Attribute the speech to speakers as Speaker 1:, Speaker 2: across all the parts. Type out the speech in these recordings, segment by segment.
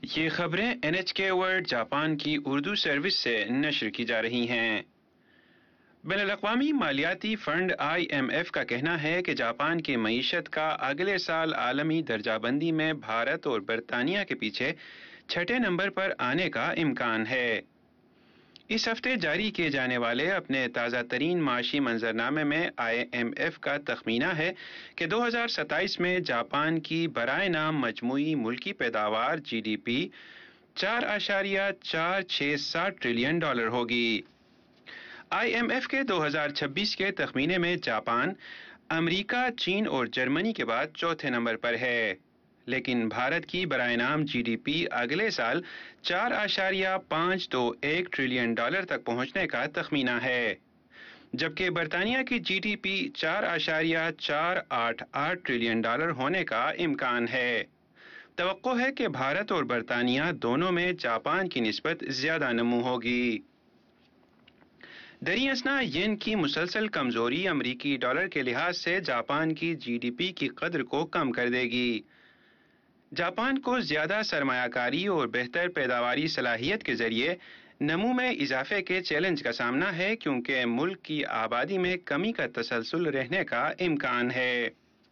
Speaker 1: یہ خبریں NHK world Japan کی اردو سروس سے نشر کی جا رہی ہیں۔ بین الاقوامی مالیاتی فنڈ IMF کا کہنا ہے کہ جاپان کی معیشت کا اگلے سال عالمی درجہ بندی میں بھارت اور برطانیہ کے پیچھے چھٹے نمبر پر آنے کا امکان ہے۔ اس ہفتے جاری کیے جانے والے اپنے تازہ ترین معاشی منظرنامے میں IMF کا تخمینہ ہے کہ 2027 میں جاپان کی برائے نام مجموعی ملکی پیداوار GDP 4.467 ٹریلین ڈالر ہوگی۔ IMF کے 2026 کے تخمینے میں جاپان، امریکہ، چین اور جرمنی کے بعد چوتھے نمبر پر ہے، لیکن بھارت کی برائے نام GDP اگلے سال 4.521 ٹریلین ڈالر تک پہنچنے کا تخمینہ ہے، جبکہ برطانیہ کی GDP 4.488 ٹریلین ڈالر ہونے کا امکان ہے۔ توقع ہے کہ بھارت اور برطانیہ دونوں میں جاپان کی نسبت زیادہ نمو ہوگی۔ دریں اثنا ین کی مسلسل کمزوری امریکی ڈالر کے لحاظ سے جاپان کی GDP کی قدر کو کم کر دے گی۔ جاپان کو زیادہ سرمایہ کاری اور بہتر پیداواری صلاحیت کے ذریعے نمو میں اضافے کے چیلنج کا سامنا ہے، کیونکہ ملک کی آبادی میں کمی کا تسلسل رہنے کا امکان ہے۔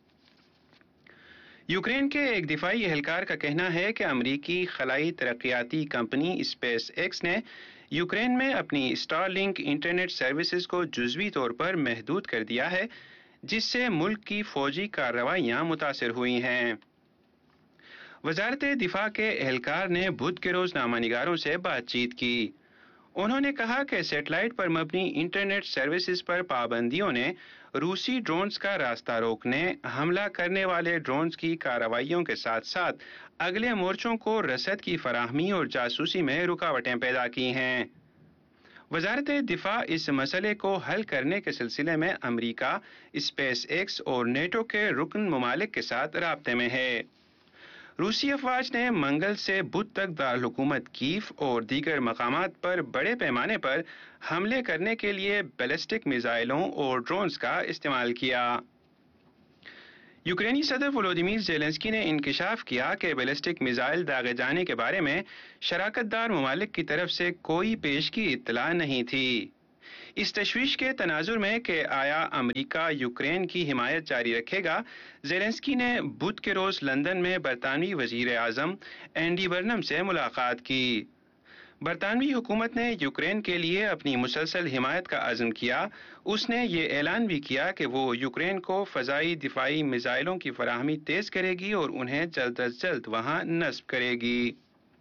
Speaker 1: یوکرین کے ایک دفاعی اہلکار کا کہنا ہے کہ امریکی خلائی ترقیاتی کمپنی اسپیس ایکس نے یوکرین میں اپنی اسٹار لنک انٹرنیٹ سروسز کو جزوی طور پر محدود کر دیا ہے، جس سے ملک کی فوجی کارروائیاں متاثر ہوئی ہیں۔ وزارت دفاع کے اہلکار نے بدھ کے روز نامہ نگاروں سے بات چیت کی۔ انہوں نے کہا کہ سیٹلائٹ پر مبنی انٹرنیٹ سروسز پر پابندیوں نے روسی ڈرونز کا راستہ روکنے، حملہ کرنے والے ڈرونز کی کارروائیوں کے ساتھ ساتھ اگلے مورچوں کو رسد کی فراہمی اور جاسوسی میں رکاوٹیں پیدا کی ہیں۔ وزارت دفاع اس مسئلے کو حل کرنے کے سلسلے میں امریکہ، اسپیس ایکس اور نیٹو کے رکن ممالک کے ساتھ رابطے میں ہے۔ روسی افواج نے منگل سے بدھ تک دارالحکومت کیف اور دیگر مقامات پر بڑے پیمانے پر حملے کرنے کے لیے بیلسٹک میزائلوں اور ڈرونز کا استعمال کیا۔ یوکرینی صدر ولودیمیر زیلنسکی نے انکشاف کیا کہ بیلسٹک میزائل داغے جانے کے بارے میں شراکت دار ممالک کی طرف سے کوئی پیشگی اطلاع نہیں تھی۔ اس تشویش کے تناظر میں کہ آیا امریکہ یوکرین کی حمایت جاری رکھے گا، زیلنسکی نے بدھ کے روز لندن میں برطانوی وزیر اعظم اینڈی برنم سے ملاقات کی۔ برطانوی حکومت نے یوکرین کے لیے اپنی مسلسل حمایت کا عزم کیا۔ اس نے یہ اعلان بھی کیا کہ وہ یوکرین کو فضائی دفاعی میزائلوں کی فراہمی تیز کرے گی اور انہیں جلد از جلد وہاں نصب کرے گی۔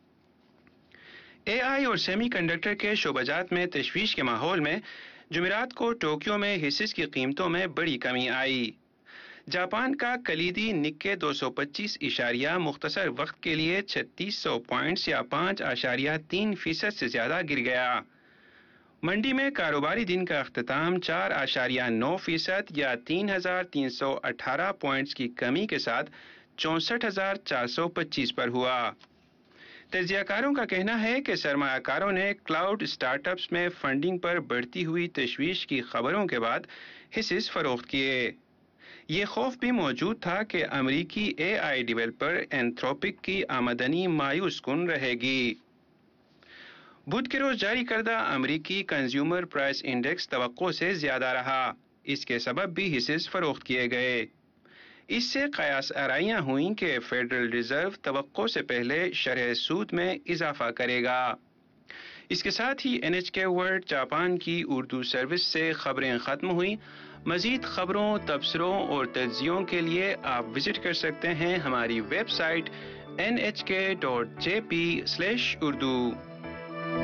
Speaker 1: AI اور سیمی کنڈکٹر کے شعبہ جات میں تشویش کے ماحول میں جمعرات کو ٹوکیو میں حصص کی قیمتوں میں بڑی کمی آئی۔ جاپان کا کلیدی نکے 225 اشاریہ مختصر وقت کے لیے 3600 پوائنٹس یا 5.3% سے زیادہ گر گیا۔ منڈی میں کاروباری دن کا اختتام 4.9% یا 3318 پوائنٹس کی کمی کے ساتھ 64,425 پر ہوا۔ تجزیہ کاروں کا کہنا ہے کہ سرمایہ کاروں نے کلاؤڈ اسٹارٹ اپس میں فنڈنگ پر بڑھتی ہوئی تشویش کی خبروں کے بعد حصص فروخت کیے۔ یہ خوف بھی موجود تھا کہ امریکی AI ڈیولپر اینتھروپک کی آمدنی مایوس کن رہے گی۔ بدھ کے روز جاری کردہ امریکی کنزیومر پرائس انڈیکس توقع سے زیادہ رہا، اس کے سبب بھی حصص فروخت کیے گئے۔ اس سے قیاس آرائیاں ہوئیں کہ فیڈرل ریزرو توقع سے پہلے شرح سود میں اضافہ کرے گا۔ اس کے ساتھ ہی NHK ورلڈ جاپان کی اردو سروس سے خبریں ختم ہوئیں۔ مزید خبروں، تبصروں اور تجزیوں کے لیے آپ وزٹ کر سکتے ہیں ہماری ویب سائٹ nhk.jp/urdu۔